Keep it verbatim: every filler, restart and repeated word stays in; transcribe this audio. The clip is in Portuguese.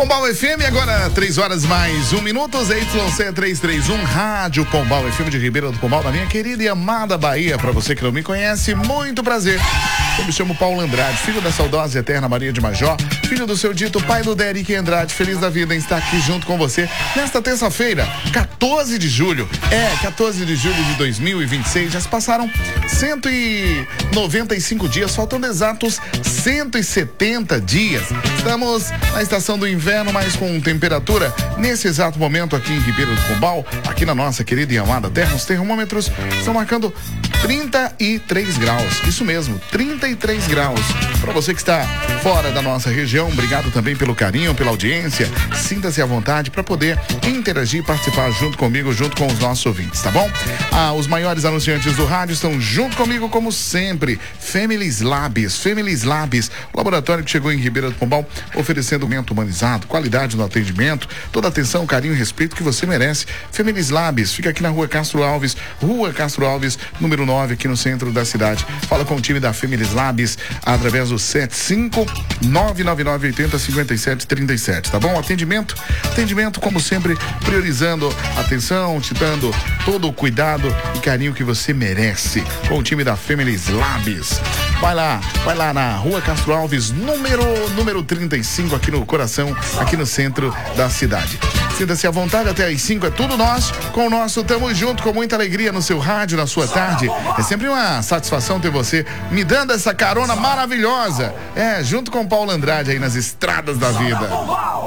Pombal F M, agora três horas mais um minuto, Y C trezentos e trinta e um, Rádio Pombal F M de Ribeira do Pombal, da minha querida e amada Bahia. Para você que não me conhece, muito prazer. Eu me chamo Paulo Andrade, filho da saudosa e eterna Maria de Majó, filho do seu dito pai do Derek Andrade, feliz da vida em estar aqui junto com você nesta terça-feira, quatorze de julho. É, quatorze de julho de dois mil e vinte e seis, já se passaram cento e noventa e cinco dias, faltando exatos cento e setenta dias. Estamos na estação do inverno, mas com temperatura nesse exato momento aqui em Ribeira do Pombal, aqui na nossa querida e amada terra, os termômetros estão marcando trinta e três graus. Isso mesmo, trinta e três graus. Para você que está fora da nossa região, obrigado também pelo carinho, pela audiência. Sinta-se à vontade para poder interagir e participar junto comigo, junto com os nossos ouvintes, tá bom? Ah, os maiores anunciantes do rádio estão junto comigo, como sempre. Families Labs, Families Labs, laboratório que chegou em Ribeira do Pombal, oferecendo aumento humanizado, qualidade no atendimento, toda a atenção, carinho e respeito que você merece. Families Labs, fica aqui na rua Castro Alves, rua Castro Alves, número nove, aqui no centro da cidade. Fala com o time da Families Labs através do sete cinco nove nove nove oito zero cinco sete três sete, tá bom? Atendimento, atendimento como sempre, priorizando a atenção, te dando todo o cuidado e carinho que você merece com o time da Families Labs. Vai lá, vai lá na rua Castro Alves, número, número trinta e cinco, aqui no coração, aqui no centro da cidade. Sinta-se à vontade, até às cinco é tudo nós, com o nosso Tamo Junto, com muita alegria no seu rádio, na sua tarde. É sempre uma satisfação ter você me dando essa carona maravilhosa. É, junto com o Paulo Andrade aí nas estradas da vida.